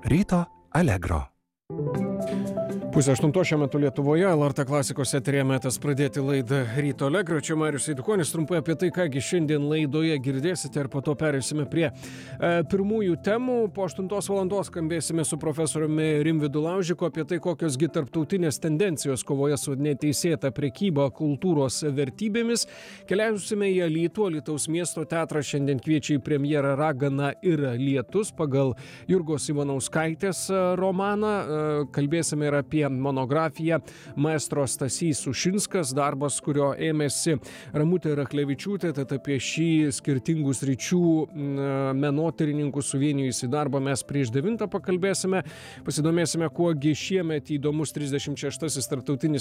Ryto Allegro. Pusė 8 šiuo metu Lietuvoje, LRT klasikos eteryje metas pradėti laidą Ryto Allegro. Čia Marius Eidukonis, trumpai apie tai, kągi šiandien laidoje girdėsite ir po to perėsime prie pirmųjų temų. Po 8 valandos skambėsime su profesoriumi Rimvydu Laužiku apie tai, kokiosgi tarptautinės tendencijos kovoje su neteisėta prekyba kultūros vertybėmis. Keliausime į Alytų, Alytaus miesto teatrą šiandien kviečia į premjerą Ragana ir lietus pagal Jurgos Ivanauskaitės romaną. Kalbėsime ir apie monografiją Maestro Stasys Ušinskas, darbas, kurio ėmėsi Ramutė Rachlevičiūtė, tad apie šį skirtingų sričių menotyrininkų suvienijusi darbą mes prieš 9 pakalbėsime, pasidomėsime, kuogi šiemet įdomus 36. tarptautinis